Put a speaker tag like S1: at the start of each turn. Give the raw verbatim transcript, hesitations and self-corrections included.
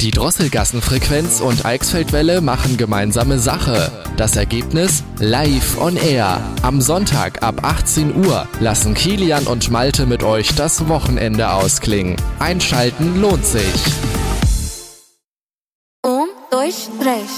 S1: Die Drosselgassenfrequenz und Eichsfeldwelle machen gemeinsame Sache. Das Ergebnis? Live on Air. Am Sonntag ab achtzehn Uhr lassen Kilian und Malte mit euch das Wochenende ausklingen. Einschalten lohnt sich.
S2: Um, dois, três.